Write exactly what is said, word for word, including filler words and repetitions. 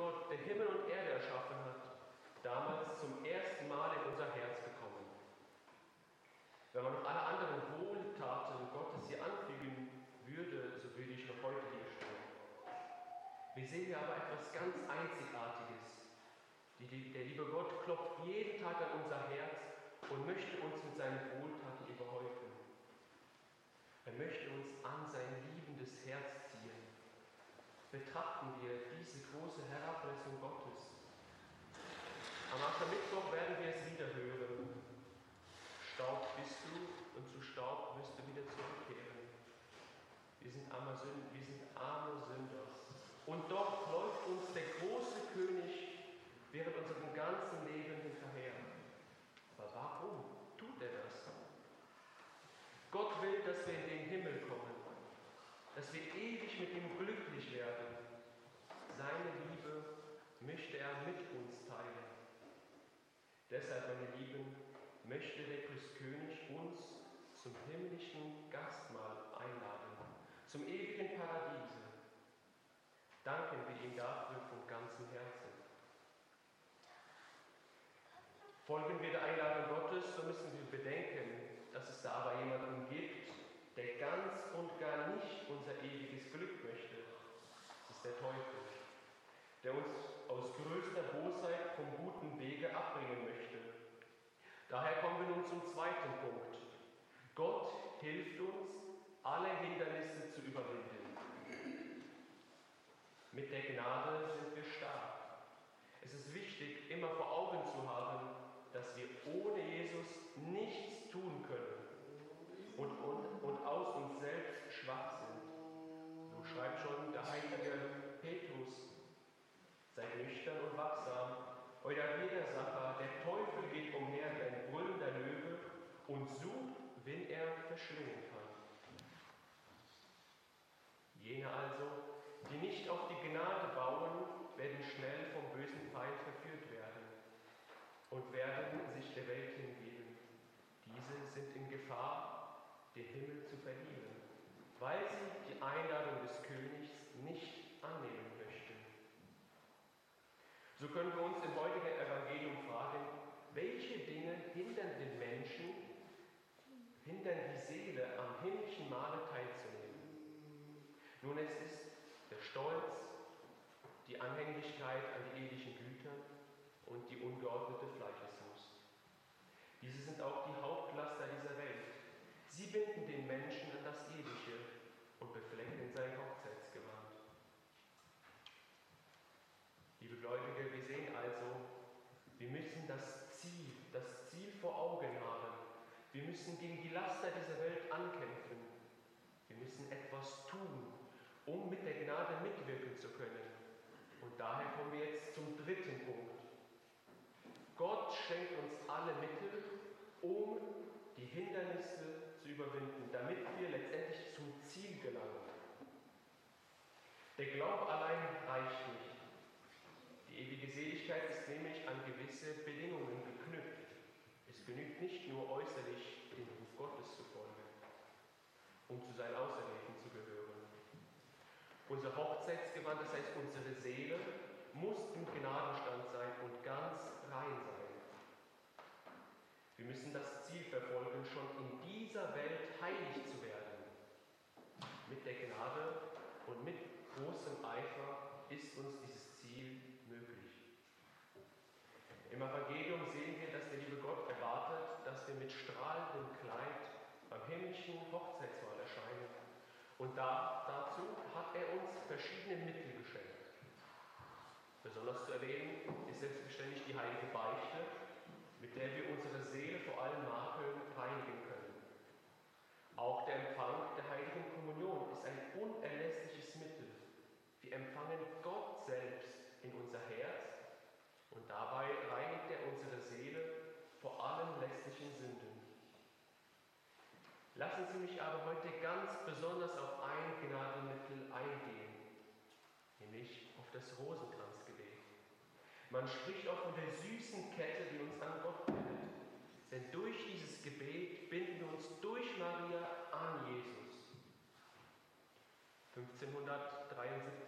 Gott, der Himmel und Erde erschaffen hat, damals zum ersten Mal in unser Herz gekommen. Wenn man noch alle anderen Wohltaten Gottes hier anfügen würde, so würde ich noch heute hier stehen. Wir sehen hier aber etwas ganz Einzigartiges. Die, die, der liebe Gott klopft jeden Tag an unser Herz und möchte uns mit seinen Wohltaten überhäufen. Er möchte uns an sein liebendes Herz ziehen. Betrachten wir diese große Herablassung Gottes. Am Aschermittwoch werden wir es wieder hören. Staub bist du und zu Staub wirst du wieder zurückkehren. Wir sind arme Sünder, wir sind arme Sünder. Und doch läuft uns der große König während unserem ganzen Leben hinterher. Aber warum tut er das? Gott will, dass wir in den Himmel kommen, dass wir ewig mit ihm glücklich werden. Seine Liebe möchte er mit uns teilen. Deshalb, meine Lieben, möchte der Christkönig uns zum himmlischen Gastmahl einladen, zum ewigen Paradiese. Danken wir ihm dafür von ganzem Herzen. Folgen wir der Einladung Gottes, so müssen wir bedenken, dass es da aber jemanden gibt, der ganz und gar nicht unser ewiges Glück möchte. Das ist der Teufel, der uns aus größter Bosheit vom guten Wege abbringen möchte. Daher kommen wir nun zum zweiten Punkt. Gott hilft uns, alle Hindernisse zu überwinden. Mit der Gnade sind wir stark. Es ist wichtig, immer vor Augen zu haben, dass wir ohne Jesus nichts tun können und, und, und aus uns selbst schwach sind. So schreibt schon der heilige Petrus: Seid nüchtern und wachsam. Euer Widersacher, der Teufel, geht umher wie ein brüllender Löwe und sucht, wen er verschlingen kann. Jene also, die nicht auf die Gnade bauen, werden schnell vom bösen Feind verführt werden und werden sich der Welt hingeben. Diese sind in Gefahr, den Himmel zu verlieren, weil sie die Einladung des Königs nicht annehmen möchten. So können wir uns im heutigen Evangelium fragen, welche Dinge hindern den Menschen, hindern die Seele, am himmlischen Mahle teilzunehmen? Nun, es ist der Stolz, die Anhänglichkeit an die ewigen Güter und die ungeordnete Fleischeslust. Diese sind auch die Hauptlaster dieser Welt. Sie binden den Menschen an das Ewige und beflecken sein Hochzeitsgewand. Liebe Gläubige, wir sehen also, wir müssen das Ziel, das Ziel vor Augen haben. Wir müssen gegen die Laster dieser Welt ankämpfen. Wir müssen etwas tun, um mit der Gnade mitwirken zu können. Und daher kommen wir jetzt zum dritten Punkt. Gott schenkt uns alle Mittel, um die Hindernisse zu überwinden, damit wir letztendlich zum Ziel gelangen. Der Glaube allein reicht nicht. Die ewige Seligkeit ist nämlich an gewisse Bedingungen geknüpft. Es genügt nicht nur äußerlich, dem Ruf Gottes zu folgen, um zu seinen Auserwählten zu gehören. Unser Hochzeitsgewand, das heißt unsere Seele, muss im Gnadenstand sein und ganz rein sein. Wir müssen das Ziel verfolgen, schon in dieser Welt heilig zu werden. Mit der Gnade und mit großem Eifer ist uns dieses Ziel möglich. Im Evangelium sehen wir, dass der liebe Gott erwartet, dass wir mit strahlendem Kleid beim himmlischen Hochzeitsmahl erscheinen. Und da, dazu hat er uns verschiedene Mittel geschenkt. Besonders zu erwähnen ist selbstverständlich die heilige Beichte, mit der wir unsere Seele vor allen Makeln reinigen können. Auch der Empfang der heiligen Kommunion ist ein unerlässliches Mittel. Wir empfangen Gott selbst in unser Herz und dabei reinigt er unsere Seele vor allen lästigen Sünden. Lassen Sie mich aber heute ganz besonders auf ein Gnadenmittel eingehen, nämlich auf das Rosenkranzgebet. Man spricht auch von der süßen Kette, die uns an Gott bindet. Denn durch dieses Gebet binden wir uns durch Maria an Jesus. fünfzehnhundertdreiundsiebzig